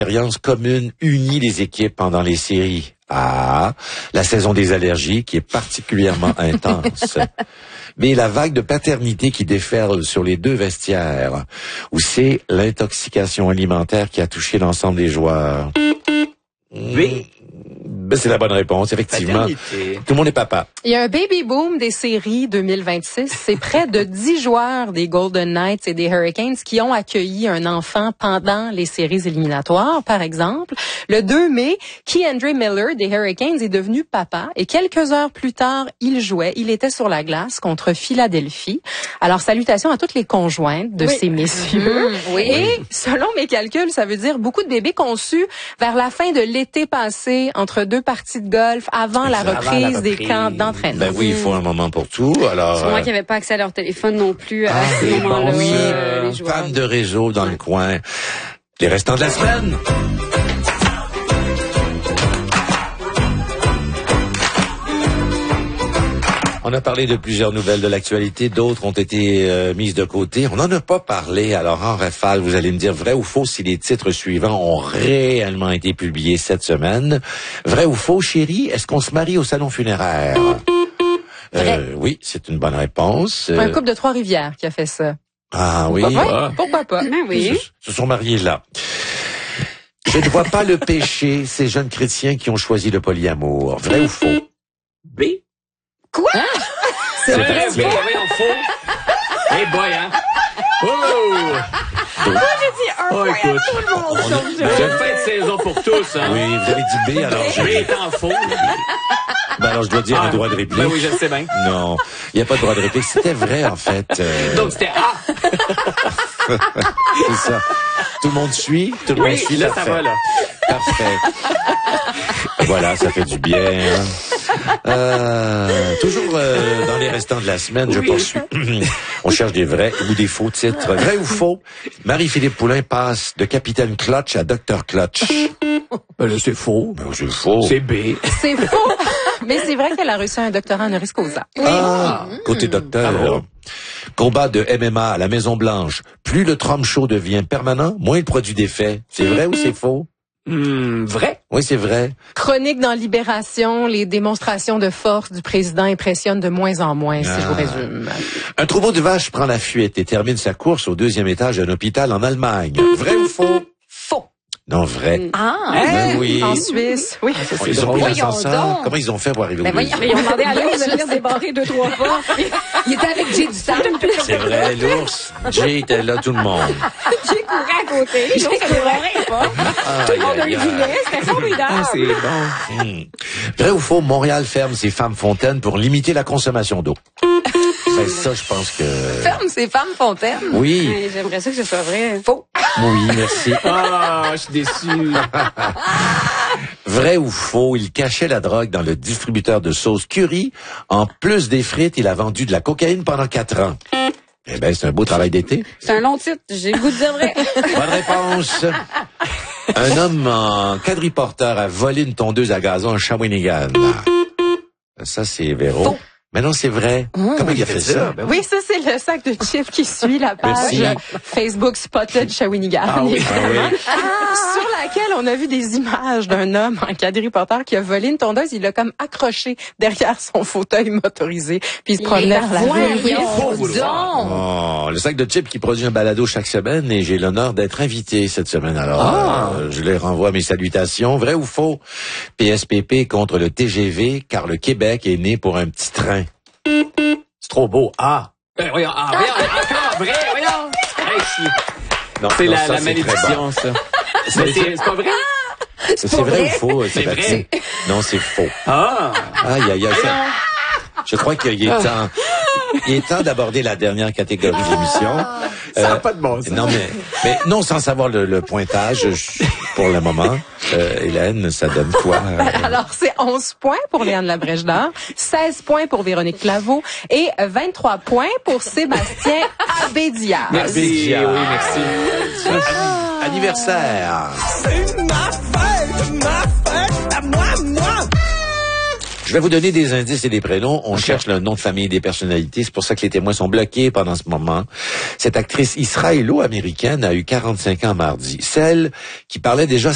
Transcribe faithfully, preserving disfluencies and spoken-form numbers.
Expérience commune unit les équipes pendant les séries. Ah, la saison des allergies qui est particulièrement intense. Mais la vague de paternité qui déferle sur les deux vestiaires, ou c'est l'intoxication alimentaire qui a touché l'ensemble des joueurs. Oui. Ben, c'est la bonne réponse, effectivement. Paternité. Tout le monde est papa. Il y a un baby boom des séries deux mille vingt-six. C'est près de dix joueurs des Golden Knights et des Hurricanes qui ont accueilli un enfant pendant les séries éliminatoires. Par exemple, le deux mai, K'Andre Miller des Hurricanes est devenu papa et quelques heures plus tard, il jouait. Il était sur la glace contre Philadelphie. Alors, salutations à toutes les conjointes de oui. ces messieurs. Mmh, oui. Et selon mes calculs, ça veut dire beaucoup de bébés conçus vers la fin de l'été passé, entre deux parties de golf, avant la Avant reprise, la reprise. des camps d'entraînement. Ben oui, il faut un moment pour tout. Alors, Sûrement euh, qu'ils n'avaient pas accès à leur téléphone non plus à ah, ce des moment-là. bons, Oui, euh, euh, les joueurs. fans de réseau dans le coin. Les restants de la semaine. On a parlé de plusieurs nouvelles de l'actualité, d'autres ont été euh, mises de côté. On n'en a pas parlé. Alors, en rafale, vous allez me dire vrai ou faux si les titres suivants ont réellement été publiés cette semaine. Vrai ou faux, chérie, est-ce qu'on se marie au salon funéraire? Euh, oui, c'est une bonne réponse. Un Euh, couple de Trois-Rivières qui a fait ça. ah oui. Pourquoi, Ah. Pourquoi pas? Ben oui. Ils se, se sont mariés là. Je ne vois pas le péché, ces jeunes chrétiens qui ont choisi le polyamour. Vrai ou faux? B. Quoi? C'est vrai, B. Voyons, faux. Hey boy, hein? Oh! Moi, j'ai dit un Oh, point écoute. à tout le monde. aujourd'hui. J'ai une fin de saison pour tous, hein? Oui, vous avez dit B, alors B je, est en faux. ben alors je dois dire Ah, un droit de réplique. Ben oui, je le sais bien. Non, il n'y a pas de droit de réplique. C'était vrai, en fait. Euh, Donc, c'était A. c'est ça. Tout le monde suit? Tout le monde Oui, suit? là, ça Parfait. va, là. Parfait. Voilà, ça fait du bien. Hein. Euh, toujours euh, dans les restants de la semaine, je Oui. poursuis. On cherche des vrais ou des faux titres. Vrai ou faux? Marie-Philippe Poulin passe de Capitaine Clutch à Docteur Clutch. Ben là, c'est faux. Ben, c'est faux. C'est B. C'est faux. Mais c'est vrai qu'elle a reçu un doctorat honoris causa. Ah, côté docteur. Bravo. Combat de M M A à la Maison-Blanche. Plus le Trump Show devient permanent, moins il produit d'effets. C'est vrai ou c'est faux? Hmm, vrai. Oui, c'est vrai. Chronique dans Libération, les démonstrations de force du président impressionnent de moins en moins, si je vous Ah. résume. Un troupeau de vaches prend la fuite et termine sa course au deuxième étage d'un hôpital en Allemagne. Vrai ou faux? Faux. Non, vrai. Ah! Ben oui. En Suisse, oui. Ils ont pris Voyons l'ascenseur. donc. Comment ils ont fait pour arriver Ben au voyons, deuxième? ils ont demandé à l'ours de venir débarrer deux, trois fois. Il était avec Jay du Temple. C'est vrai, l'ours. Jay était là, tout le monde. Jay courait à côté. L'ours ne débarrait pas. Tout le monde a eu du lait. C'était formidable. Ah, c'est bon. Hmm. Vrai ou faux, Montréal ferme ses femmes fontaines pour limiter la consommation d'eau. Ben ça, je pense que... Ferme ces femmes fontaines. Oui, Ouais, J'aimerais ça que ce soit vrai. Faux. oui, merci. Ah, je suis déçu. Vrai ou faux, il cachait la drogue dans le distributeur de sauce curry. En plus des frites, il a vendu de la cocaïne pendant quatre ans. Eh ben, c'est un beau travail d'été. C'est un long titre. J'ai le goût de dire vrai. Bonne réponse. Un homme en quadriporteur a volé une tondeuse à gazon à Shawinigan. Ça, c'est Véro. Faux. Mais non, c'est vrai. Comment il a fait ça? Ben oui. Oui, ça, c'est le sac de chips qui suit la page Merci. Facebook Spotted Shawinigan, Ah oui, évidemment, ah sur laquelle on a vu des images d'un homme en quadriporteur qui a volé une tondeuse. Il l'a comme accroché derrière son fauteuil motorisé, puis il se promenait dans la rue. Voyons vous le voir. donc. Oh, le sac de chips qui produit un balado chaque semaine et j'ai l'honneur d'être invité cette semaine. Alors, Ah. euh, je les renvoie mes salutations. Vrai ou faux? P S P P contre le T G V car le Québec est né pour un petit train. C'est trop beau. Ah. Ben, voyons, ah, voyons, encore vrai, voyons. Hey, je suis- Non, C'est non, la, ça, la c'est très malédiction, ça. Mais c'est c'est pas vrai? bon. C'est vrai ou faux, C'est Sébastien? vrai. Non, c'est faux. Ah. Aïe, aïe, aïe. ça- Je crois qu'il est temps, il est temps d'aborder la dernière catégorie de l'émission. Ça n'a pas de bon sens. Non, mais, mais non, sans savoir le, le pointage, je- pour le moment. Euh, Hélène, ça donne quoi? Alors, c'est onze points pour Léane Labrèche d'Or, seize points pour Véronique Claveau et vingt-trois points pour Sébastien Abédias. Merci, Abédia. oui, merci. Anni- Anniversaire. C'est ma fête, ma fête à moi, moi. Je vais vous donner des indices et des prénoms. On cherche le nom de famille des personnalités. C'est pour ça que les témoins sont bloqués pendant ce moment. Cette actrice israélo-américaine a eu quarante-cinq ans mardi. Celle qui parlait déjà